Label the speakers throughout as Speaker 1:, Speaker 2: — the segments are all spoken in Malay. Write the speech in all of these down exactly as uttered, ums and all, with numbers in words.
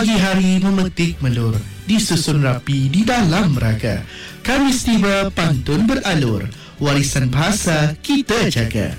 Speaker 1: Pagi hari memetik melur, disusun rapi di dalam raga. Khamis tiba, pantun beralur, warisan bahasa kita jaga.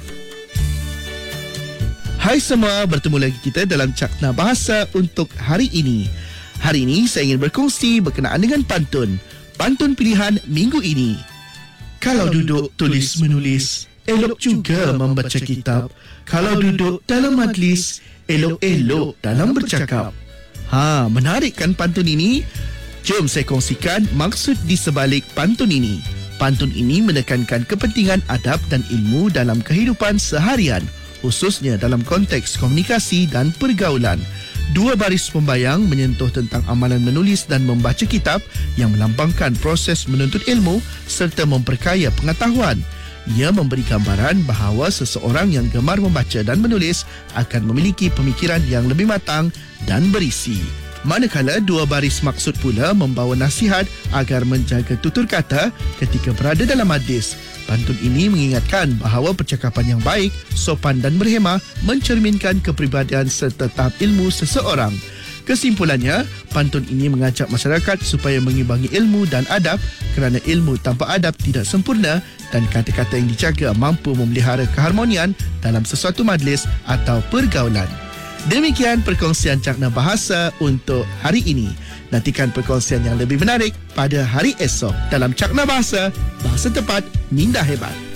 Speaker 1: Hai semua, bertemu lagi kita dalam Cakna Bahasa untuk hari ini. Hari ini saya ingin berkongsi berkenaan dengan pantun. Pantun pilihan minggu ini. Kalau duduk tulis menulis, elok juga membaca kitab. Kalau duduk dalam majlis, elok-elok dalam bercakap. Ha, menarik kan pantun ini? Jom saya kongsikan maksud di sebalik pantun ini. Pantun ini menekankan kepentingan adab dan ilmu dalam kehidupan seharian, khususnya dalam konteks komunikasi dan pergaulan. Dua baris pembayang menyentuh tentang amalan menulis dan membaca kitab yang melambangkan proses menuntut ilmu serta memperkaya pengetahuan. Ia memberi gambaran bahawa seseorang yang gemar membaca dan menulis akan memiliki pemikiran yang lebih matang dan berisi. Manakala dua baris maksud pula membawa nasihat agar menjaga tutur kata ketika berada dalam majlis. Pantun ini mengingatkan bahawa percakapan yang baik, sopan dan berhemah mencerminkan kepribadian serta tahap ilmu seseorang. Kesimpulannya, pantun ini mengajak masyarakat supaya mengimbangi ilmu dan adab kerana ilmu tanpa adab tidak sempurna dan kata-kata yang dijaga mampu memelihara keharmonian dalam sesuatu majlis atau pergaulan. Demikian perkongsian Cakna Bahasa untuk hari ini. Nantikan perkongsian yang lebih menarik pada hari esok dalam Cakna Bahasa, Bahasa Tepat, Minda Hebat.